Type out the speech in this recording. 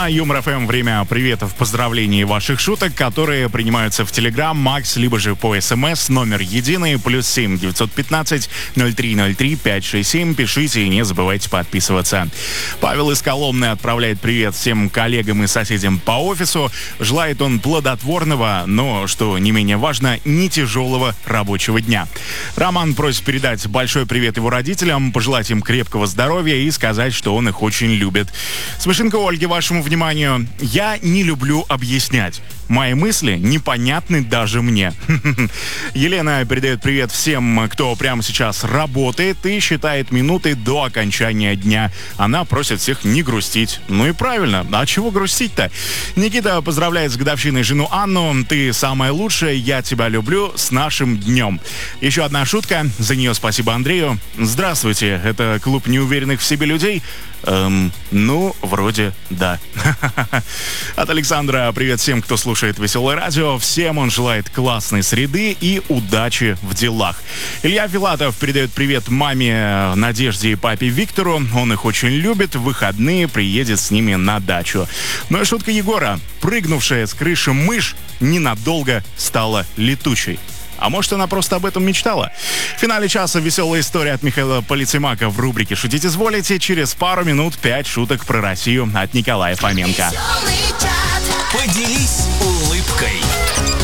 На Юмор ФМ время приветов, поздравлений и ваших шуток, которые принимаются в Телеграм, Макс, либо же по СМС, номер единый, +7 915 0303 567. Пишите и не забывайте подписываться. Павел из Коломны отправляет привет всем коллегам и соседям по офису. Желает он плодотворного, но, что не менее важно, не тяжелого рабочего дня. Роман просит передать большой привет его родителям, пожелать им крепкого здоровья и сказать, что он их очень любит. Смешинка Ольги, вашему вниманию. Я не люблю объяснять. Мои мысли непонятны даже мне. Елена передает привет всем, кто прямо сейчас работает и считает минуты до окончания дня. Она просит всех не грустить. Ну и правильно, а чего грустить-то? Никита поздравляет с годовщиной жену Анну. Ты самая лучшая, я тебя люблю, с нашим днем. Еще одна шутка, за нее спасибо Андрею. Здравствуйте, это клуб неуверенных в себе людей? Ну, вроде да. От Александра привет всем, кто слушает Веселое радио. Всем он желает классной среды и удачи в делах. Илья Филатов передает привет маме Надежде и папе Виктору. Он их очень любит. В выходные приедет с ними на дачу. Ну и шутка Егора. Прыгнувшая с крыши мышь ненадолго стала летучей. А может, она просто об этом мечтала? В финале часа веселая история от Михаила Полицеймака в рубрике «Шутить изволите». Через пару минут 5 шуток про Россию от Николая Фоменко. Поделись